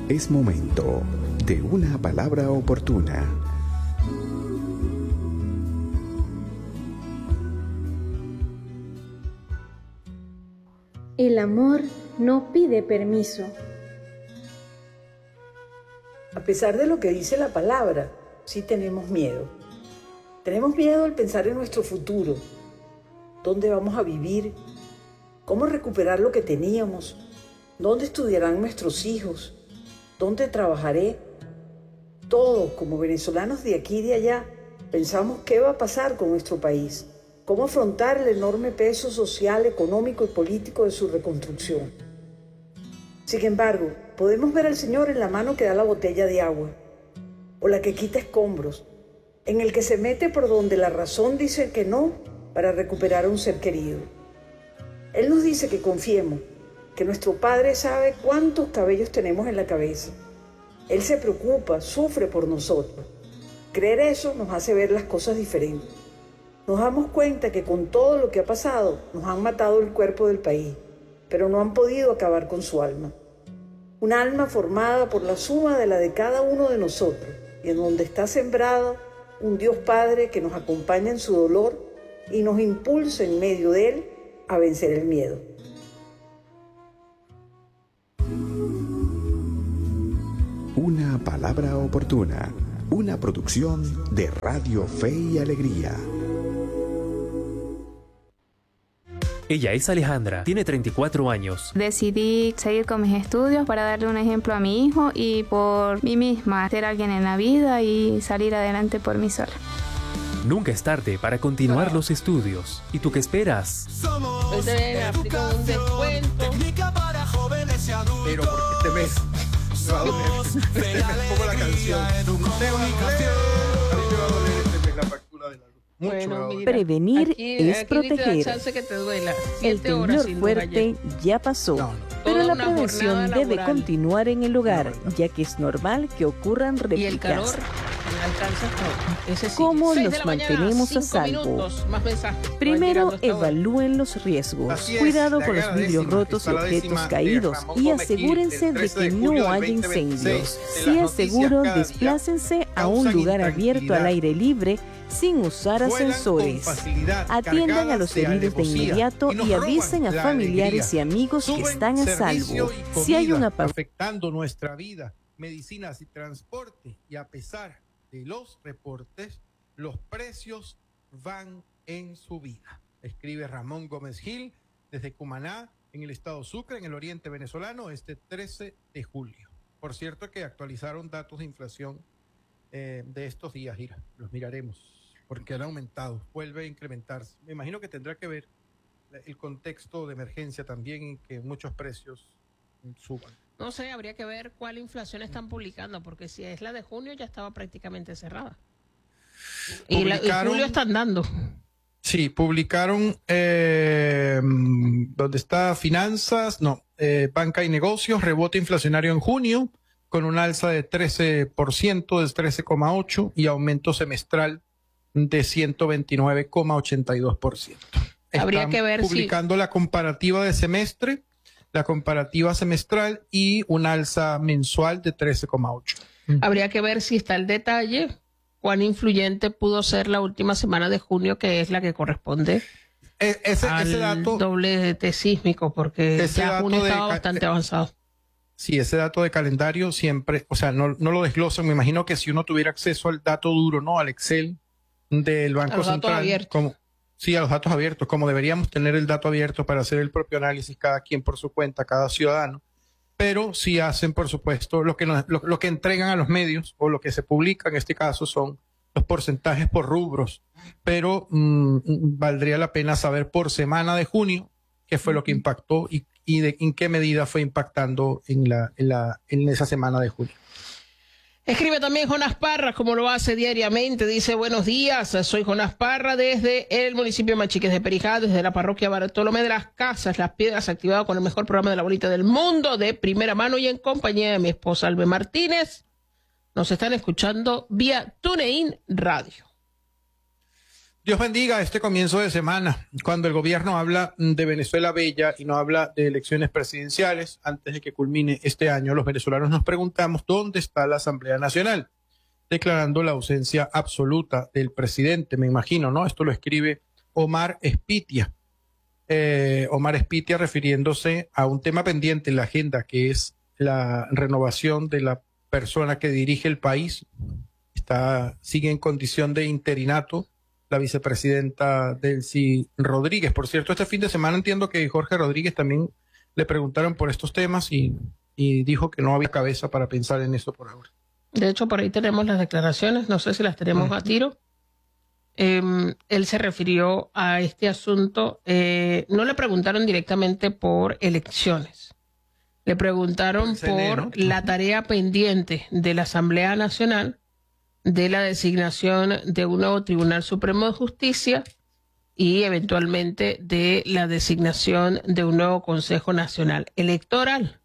Es momento de una palabra oportuna. El amor no pide permiso. A pesar de lo que dice la palabra, sí tenemos miedo. Tenemos miedo al pensar en nuestro futuro. ¿Dónde vamos a vivir? ¿Cómo recuperar lo que teníamos? ¿Dónde estudiarán nuestros hijos? ¿Dónde trabajaré? Todos, como venezolanos de aquí y de allá, pensamos qué va a pasar con nuestro país, cómo afrontar el enorme peso social, económico y político de su reconstrucción. Sin embargo, podemos ver al Señor en la mano que da la botella de agua, o la que quita escombros, en el que se mete por donde la razón dice que no para recuperar a un ser querido. Él nos dice que confiemos, que nuestro Padre sabe cuántos cabellos tenemos en la cabeza. Él se preocupa, sufre por nosotros. Creer eso nos hace ver las cosas diferentes. Nos damos cuenta que con todo lo que ha pasado, nos han matado el cuerpo del país, pero no han podido acabar con su alma. Un alma formada por la suma de la de cada uno de nosotros, y en donde está sembrado un Dios Padre que nos acompaña en su dolor y nos impulsa en medio de él a vencer el miedo. Una palabra oportuna. Una producción de Radio Fe y Alegría. Ella es Alejandra, tiene 34 años. Decidí seguir con mis estudios para darle un ejemplo a mi hijo y por mí misma, ser alguien en la vida y salir adelante por mí sola. Nunca es tarde para continuar los estudios. ¿Y tú qué esperas? Pero porque este mes pongo la canción. A mí me va a doler este mes la factura de la luz. Bueno, mira, prevenir es aquí proteger. chance que te duela. El temblor fuerte ya pasó, pero la prevención debe continuar en el hogar, ya que es normal que ocurran réplicas. Y el calor alcanza todo. Ese sí. ¿Cómo 6 de nos la mañana, mantenemos a 5 salvo? minutos, más mensajes. Primero, evalúen los riesgos. Así es, Cuidado la con los guerra vidrios décima, rotos y está la objetos décima de caídos Ramón y Gómez asegúrense Gil, de del 13 que de julio no del haya 2026. incendios. En Si las es noticias seguro, cada día desplácense a un causan lugar abierto al intranquilidad. aire libre sin usar Vuelan con ascensores. facilidad, Atiendan a los cargadas de heridos de alevosía, inmediato y nos y avisen a roban la familiares y alegría. amigos que Suben están a servicio salvo. y Si hay comida, una pausa afectando nuestra vida, medicinas y transporte, y a pesar de los reportes, los precios van en subida. Escribe Ramón Gómez Gil desde Cumaná, en el estado Sucre, en el oriente venezolano, este 13 de julio. Por cierto que actualizaron datos de inflación de estos días, Ira, los miraremos, porque han aumentado, vuelve a incrementarse. Me imagino que tendrá que ver el contexto de emergencia también en que muchos precios suban. No sé, habría que ver cuál inflación están publicando, porque si es la de junio ya estaba prácticamente cerrada. Y julio están dando. Sí, publicaron donde está finanzas, banca y negocios, rebote inflacionario en junio, con un alza de 13%, de 13,8% y aumento semestral de 129,82%. Habría que ver publicando la comparativa de semestre, la comparativa semestral y un alza mensual de 13,8%. Habría que ver si está el detalle, cuán influyente pudo ser la última semana de junio, que es la que corresponde ese al dato, doblete sísmico, porque ya junio estaba bastante avanzado. Sí, ese dato de calendario siempre, o sea, no lo desglosan. Me imagino que si uno tuviera acceso al dato duro, ¿no? Al Excel del Banco Central. Sí, a los datos abiertos, como deberíamos tener el dato abierto para hacer el propio análisis, cada quien por su cuenta, cada ciudadano. Pero sí hacen, por supuesto, lo que entregan a los medios, o lo que se publica en este caso son los porcentajes por rubros. Pero valdría la pena saber por semana de junio qué fue lo que impactó y en qué medida fue impactando en esa semana de julio. Escribe también Jonás Parra, como lo hace diariamente. Dice: buenos días, soy Jonás Parra desde el municipio de Machiques de Perijá, desde la parroquia Bartolomé de las Casas, Las Piedras, activado con el mejor programa de la bolita del mundo, de primera mano y en compañía de mi esposa Albe Martínez. Nos están escuchando vía TuneIn Radio. Dios bendiga este comienzo de semana, cuando el gobierno habla de Venezuela bella y no habla de elecciones presidenciales. Antes de que culmine este año, los venezolanos nos preguntamos dónde está la Asamblea Nacional, declarando la ausencia absoluta del presidente, me imagino, ¿no? Esto lo escribe Omar Espitia. Omar Espitia refiriéndose a un tema pendiente en la agenda, que es la renovación de la persona que dirige el país. Sigue en condición de interinato la vicepresidenta Delcy Rodríguez. Por cierto, este fin de semana entiendo que Jorge Rodríguez también le preguntaron por estos temas y dijo que no había cabeza para pensar en eso por ahora. De hecho, por ahí tenemos las declaraciones, no sé si las tenemos a tiro. Él se refirió a este asunto, no le preguntaron directamente por elecciones, le preguntaron por la tarea pendiente de la Asamblea Nacional de la designación de un nuevo Tribunal Supremo de Justicia y eventualmente de la designación de un nuevo Consejo Nacional Electoral.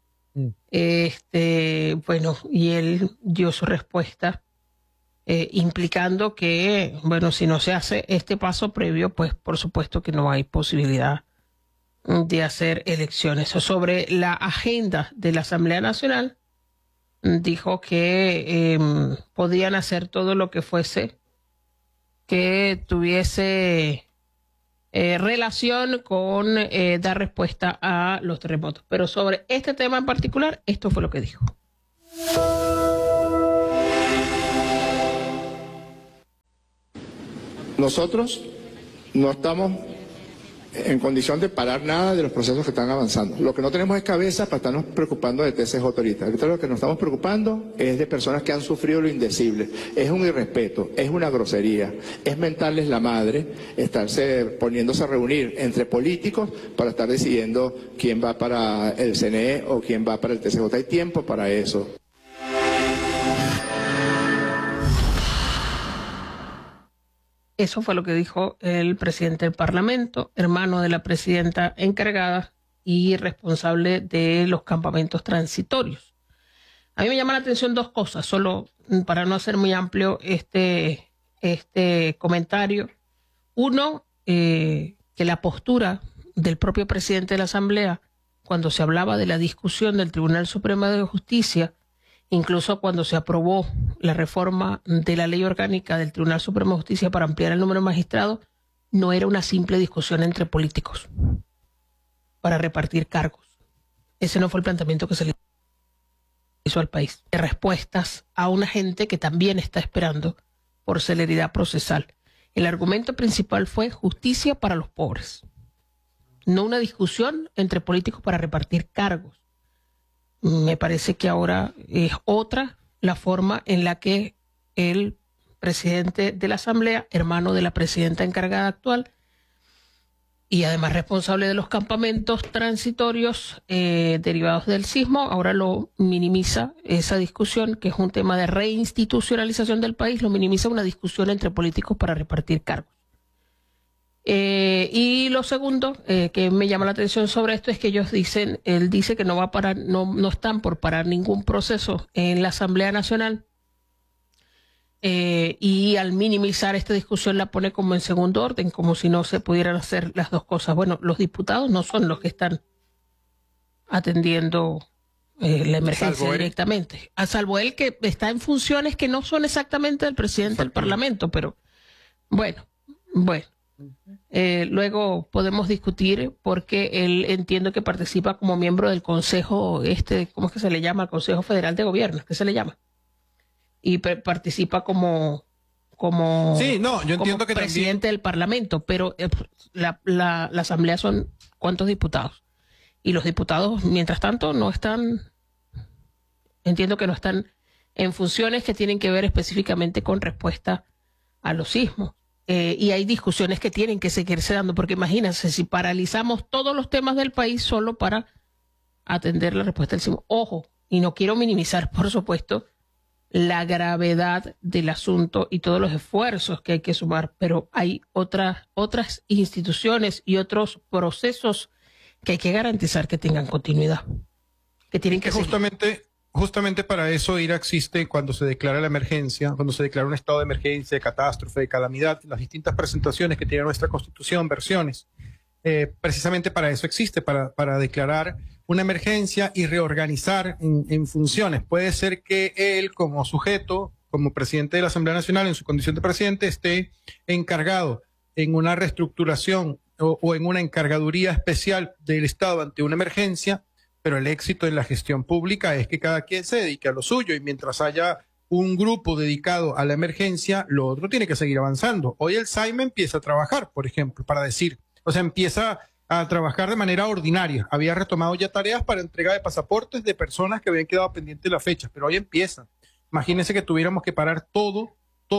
Bueno, y él dio su respuesta implicando que, bueno, si no se hace este paso previo, pues por supuesto que no hay posibilidad de hacer elecciones. Sobre la agenda de la Asamblea Nacional, dijo que podían hacer todo lo que fuese que tuviese relación con dar respuesta a los terremotos. Pero sobre este tema en particular, esto fue lo que dijo. Nosotros no estamos en condición de parar nada de los procesos que están avanzando. Lo que no tenemos es cabeza para estarnos preocupando de TCJ ahorita. Ahorita lo que nos estamos preocupando es de personas que han sufrido lo indecible. Es un irrespeto, es una grosería, es mentarles la madre, poniéndose a reunir entre políticos para estar decidiendo quién va para el CNE o quién va para el TCJ. Hay tiempo para eso. Eso fue lo que dijo el presidente del Parlamento, hermano de la presidenta encargada y responsable de los campamentos transitorios. A mí me llama la atención dos cosas, solo para no hacer muy amplio este comentario. Uno, que la postura del propio presidente de la Asamblea, cuando se hablaba de la discusión del Tribunal Supremo de Justicia, incluso cuando se aprobó la reforma de la ley orgánica del Tribunal Supremo de Justicia para ampliar el número de magistrados, no era una simple discusión entre políticos para repartir cargos. Ese no fue el planteamiento que se le hizo al país. De respuestas a una gente que también está esperando por celeridad procesal. El argumento principal fue justicia para los pobres, no una discusión entre políticos para repartir cargos. Me parece que ahora es otra la forma en la que el presidente de la Asamblea, hermano de la presidenta encargada actual y además responsable de los campamentos transitorios derivados del sismo, ahora lo minimiza esa discusión, que es un tema de reinstitucionalización del país, lo minimiza una discusión entre políticos para repartir cargos. Y lo segundo que me llama la atención sobre esto es que él dice que no va a parar, no están por parar ningún proceso en la Asamblea Nacional, y al minimizar esta discusión la pone como en segundo orden, como si no se pudieran hacer las dos cosas. Bueno, los diputados no son los que están atendiendo la emergencia directamente, a salvo él, que está en funciones que no son exactamente del presidente del Parlamento, pero bueno. Luego podemos discutir porque él entiendo que participa como miembro del Consejo, ¿cómo es que se le llama? El Consejo Federal de Gobierno, ¿qué se le llama? Y participa como sí, no, yo entiendo que presidente del Parlamento, pero la Asamblea son ¿cuántos diputados? Y los diputados, mientras tanto, entiendo que no están en funciones que tienen que ver específicamente con respuesta a los sismos. Y hay discusiones que tienen que seguirse dando, porque imagínense, si paralizamos todos los temas del país solo para atender la respuesta del sismo. Ojo, y no quiero minimizar, por supuesto, la gravedad del asunto y todos los esfuerzos que hay que sumar, pero hay otras instituciones y otros procesos que hay que garantizar que tengan continuidad, que tienen que justamente justamente para eso IRA existe cuando se declara la emergencia, cuando se declara un estado de emergencia, de catástrofe, de calamidad, las distintas presentaciones que tiene nuestra Constitución, versiones. Precisamente para eso existe, para declarar una emergencia y reorganizar en funciones. Puede ser que él, como sujeto, como presidente de la Asamblea Nacional, en su condición de presidente, esté encargado en una reestructuración o en una encargaduría especial del Estado ante una emergencia, pero el éxito en la gestión pública es que cada quien se dedique a lo suyo y mientras haya un grupo dedicado a la emergencia, lo otro tiene que seguir avanzando. Hoy el SAIME empieza a trabajar, por ejemplo, empieza a trabajar de manera ordinaria. Había retomado ya tareas para entrega de pasaportes de personas que habían quedado pendientes de la fecha, pero hoy empieza. Imagínense que tuviéramos que parar todo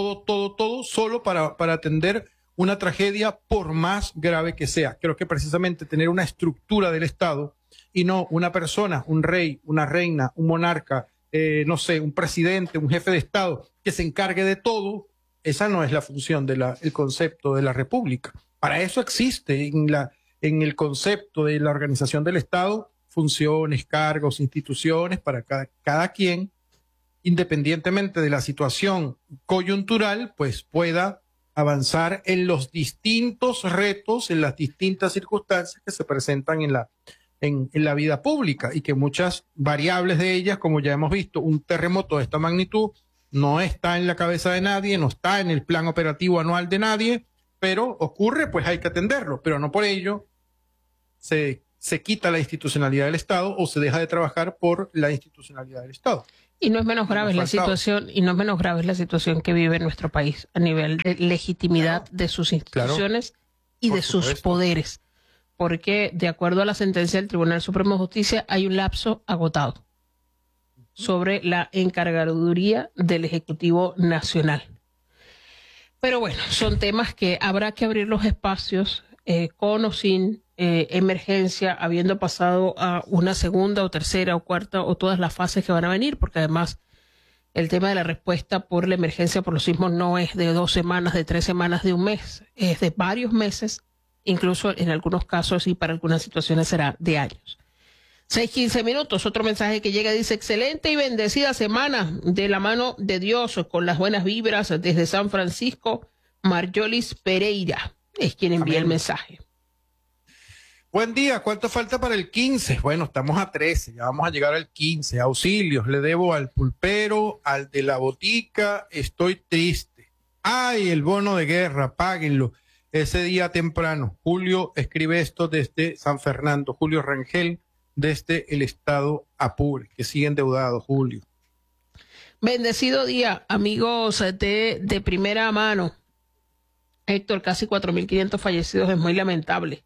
solo para atender una tragedia por más grave que sea. Creo que precisamente tener una estructura del Estado y no una persona, un rey, una reina, un monarca, un presidente, un jefe de Estado que se encargue de todo, esa no es la función del concepto de la República. Para eso existe en el concepto de la organización del Estado funciones, cargos, instituciones para cada quien, independientemente de la situación coyuntural, pues pueda avanzar en los distintos retos, en las distintas circunstancias que se presentan en la vida pública y que muchas variables de ellas, como ya hemos visto, un terremoto de esta magnitud no está en la cabeza de nadie, no está en el plan operativo anual de nadie, pero ocurre, pues hay que atenderlo, pero no por ello se quita la institucionalidad del Estado o se deja de trabajar por la institucionalidad del Estado. Y no es menos grave la situación que vive nuestro país a nivel de legitimidad de sus instituciones y de sus poderes, porque de acuerdo a la sentencia del Tribunal Supremo de Justicia hay un lapso agotado sobre la encargaduría del Ejecutivo Nacional. Pero bueno, son temas que habrá que abrir los espacios con o sin emergencia, habiendo pasado a una segunda o tercera o cuarta o todas las fases que van a venir, porque además el tema de la respuesta por la emergencia por los sismos no es de 2 semanas, de 3 semanas, de un mes, es de varios meses, incluso en algunos casos y para algunas situaciones será de años. 6:15 minutos, otro mensaje que llega dice: excelente y bendecida semana de la mano de Dios, con las buenas vibras desde San Francisco. Marjolis Pereira es quien envía el mensaje. Buen día, ¿cuánto falta para el 15? Bueno, estamos a 13, ya vamos a llegar al 15. Auxilios, le debo al pulpero, al de la botica, estoy triste. ¡Ay, el bono de guerra, páguenlo! Ese día temprano, Julio escribe esto desde San Fernando, Julio Rangel, desde el estado Apure, que sigue endeudado, Julio. Bendecido día, amigos de primera mano. Héctor, casi 4.500 fallecidos, es muy lamentable.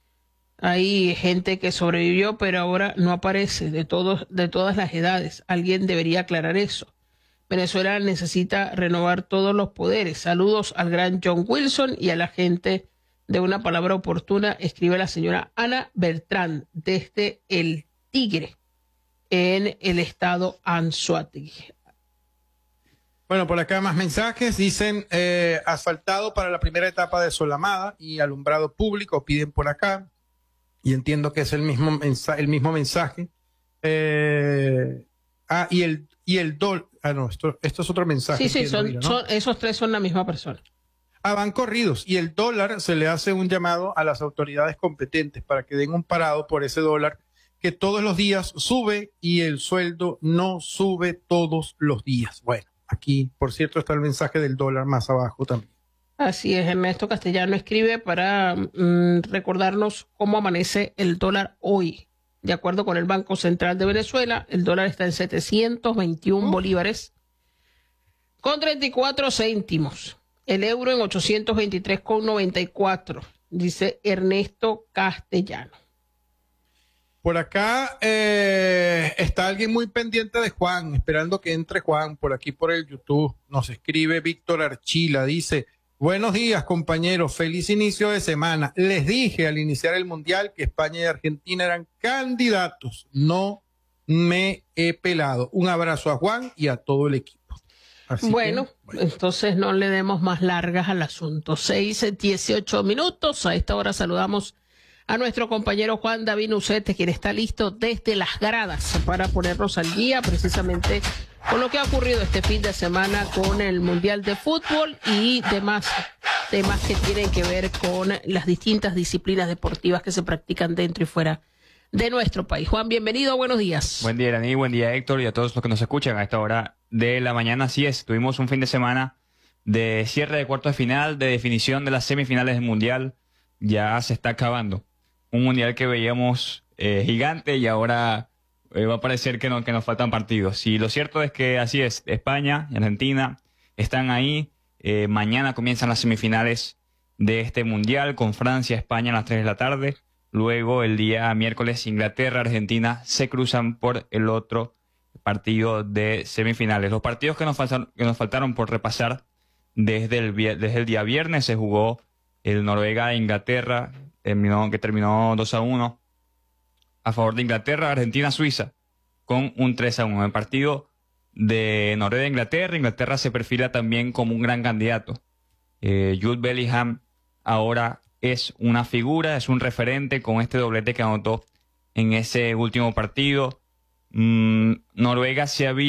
Hay gente que sobrevivió, pero ahora no aparece, de todas las edades. Alguien debería aclarar eso. Venezuela necesita renovar todos los poderes. Saludos al gran John Wilson y a la gente de Una Palabra Oportuna, escribe la señora Ana Bertrán desde El Tigre, en el estado Anzoátegui. Bueno, por acá más mensajes. Dicen asfaltado para la primera etapa de Solamada y alumbrado público, piden por acá. Y entiendo que es el mismo mensaje. Esto es otro mensaje. Sí, entiendo, esos tres son la misma persona. Van corridos y el dólar, se le hace un llamado a las autoridades competentes para que den un parado por ese dólar que todos los días sube y el sueldo no sube todos los días. Bueno, aquí, por cierto, está el mensaje del dólar más abajo también. Así es, Ernesto Castellano escribe para recordarnos cómo amanece el dólar hoy. De acuerdo con el Banco Central de Venezuela, el dólar está en 721 bolívares con 34 céntimos. El euro en 823,94, dice Ernesto Castellano. Por acá está alguien muy pendiente de Juan, esperando que entre Juan por aquí por el YouTube. Nos escribe Víctor Archila, dice: buenos días, compañeros, feliz inicio de semana. Les dije al iniciar el Mundial que España y Argentina eran candidatos. No me he pelado. Un abrazo a Juan y a todo el equipo. Bueno, entonces no le demos más largas al asunto. 6:18 minutos. A esta hora saludamos a nuestro compañero Juan David Ucete, quien está listo desde las gradas para ponernos al día precisamente con lo que ha ocurrido este fin de semana con el Mundial de Fútbol y demás temas que tienen que ver con las distintas disciplinas deportivas que se practican dentro y fuera de nuestro país. Juan, bienvenido, buenos días. Buen día, Irani, buen día, Héctor, y a todos los que nos escuchan a esta hora de la mañana. Así es, tuvimos un fin de semana de cierre de cuartos de final, de definición de las semifinales del Mundial. Ya se está acabando. Un Mundial que veíamos gigante y ahora va a parecer que nos faltan partidos. Y lo cierto es que así es, España y Argentina están ahí. Mañana comienzan las semifinales de este Mundial con Francia, España a las 3 de la tarde. Luego el día miércoles Inglaterra, Argentina se cruzan por el otro partido de semifinales. Los partidos que nos faltaron por repasar desde el día viernes: se jugó el Noruega-Inglaterra, que terminó 2-1 a favor de Inglaterra. Argentina-Suiza con un 3-1. El partido de Noruega-Inglaterra, Inglaterra se perfila también como un gran candidato. Jude Bellingham ahora es una figura, es un referente con este doblete que anotó en ese último partido. Noruega se había